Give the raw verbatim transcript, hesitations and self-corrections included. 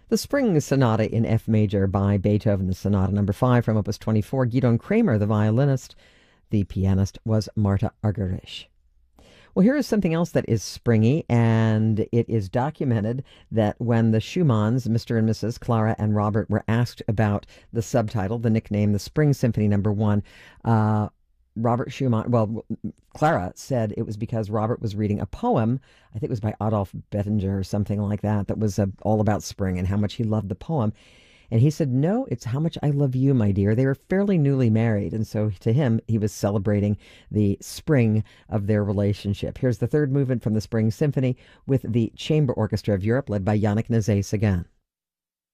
The Spring Sonata in F major by Beethoven, the Sonata number five from Opus twenty-four. Gidon Kramer, the violinist. The pianist was Marta Argerich. Well, here is something else that is springy, and it is documented that when the Schumanns, Mister and Missus Clara and Robert, were asked about the subtitle, the nickname, the Spring Symphony number one, uh, Robert Schumann, well, Clara said it was because Robert was reading a poem, I think it was by Adolf Bettinger or something like that, that was uh, all about spring and how much he loved the poem. And he said, no, it's how much I love you, my dear. They were fairly newly married. And so to him, he was celebrating the spring of their relationship. Here's the third movement from the Spring Symphony with the Chamber Orchestra of Europe, led by Yannick Nézet-Séguin.